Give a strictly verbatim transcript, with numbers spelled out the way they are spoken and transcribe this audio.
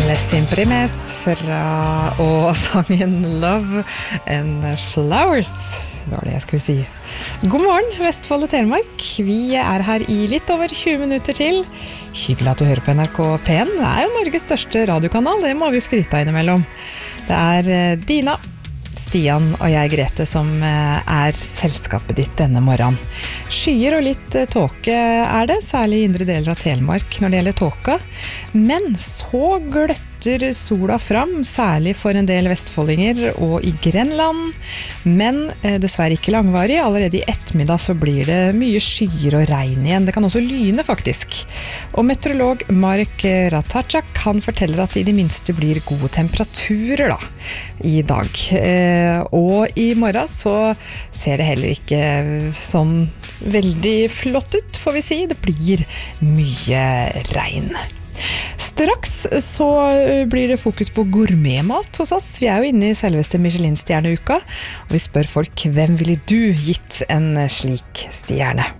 Sempre Mes fra og sangen Love and Flowers. Det var det jeg skulle si. God morgen, Vestfold og Telemark. Vi er her i litt over tjue minutter til. Hyggelig at du hører på N R K P en. Det er jo Norges største radiokanal, det må vi skryte av innimellom. Det er Dina, Stian og jeg, Grete, som er selskapet ditt denne morgenen. Skyer og litt tåke er det, særlig i indre deler av Telemark når det gjelder tåka. Men så gløtter sola fram, særlig for en del vestfoldinger og i Grenland. Men eh, dessverre ikke langvarig. Allerede i ettermiddag så blir det mye skyer og regn igjen. Det kan også lyne faktisk. Og meteorolog Mark Ratachak, han forteller at det i det minste blir gode temperaturer da, i dag. Eh, og i morgen så ser det heller ikke sånn veldig flott ut, får vi si. Det blir mye regn. Straks så blir det fokus på gourmetmat hos oss. Vi er jo inne i selveste Michelin-stjerneuka, og vi spør folk, hvem ville du gitt en slik stjerne?